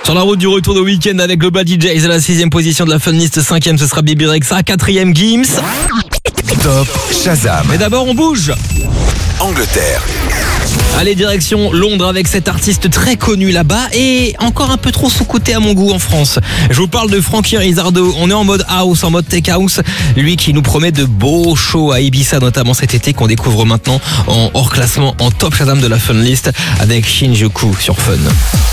Sur la route du retour de week-end avec Global DJs à la 6e position de la Fun List. 5e, ce sera Baby Rexha. 4e, Gims. Top Shazam. Mais d'abord, on bouge. Angleterre. Allez, direction Londres avec cet artiste très connu là-bas et encore un peu trop sous-coté à mon goût en France. Je vous parle de Frankie Rizardo. On est en mode house, en mode tech house. Lui qui nous promet de beaux shows à Ibiza, notamment cet été, qu'on découvre maintenant en hors classement en Top Shazam de la Fun List avec Shinjuku sur Fun.